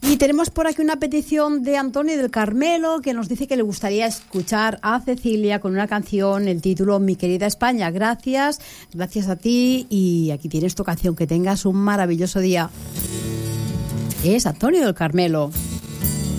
Y tenemos por aquí una petición de Antonio del Carmelo, que nos dice que le gustaría escuchar a Cecilia con una canción, el título Mi querida España. Gracias a ti, y aquí tienes tu canción. Que tengas un maravilloso día. Es Antonio del Carmelo.